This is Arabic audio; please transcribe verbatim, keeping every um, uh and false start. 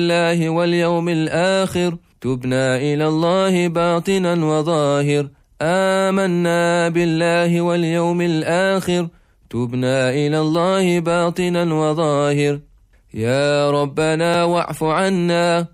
الله واليوم الآخر تبنا إلى الله باطنا وظاهر. آمنا بالله واليوم الآخر تبنا إلى الله باطنا وظاهر. يا ربنا واعف عنا